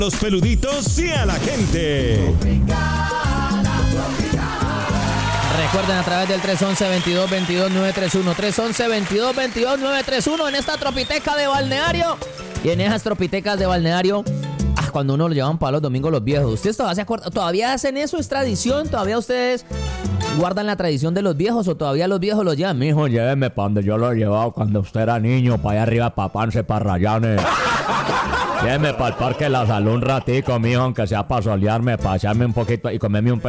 Los peluditos y a la gente. Recuerden a través del 311-2222-931, 311-2222-931 en esta tropiteca de balneario. Y en esas tropitecas de balneario, cuando uno lo llevan para los domingos los viejos. ¿Ustedes todavía se acuerdan? ¿Todavía hacen eso? ¿Es tradición? ¿Todavía ustedes guardan la tradición de los viejos o todavía los viejos los llevan? Mijo, lléveme para donde yo lo llevaba cuando usted era niño, para allá arriba, para Pance, para Rayanes. Lléveme para el Parque de la Salud un ratico, mijo, aunque sea para solearme, para echarme un poquito y comerme un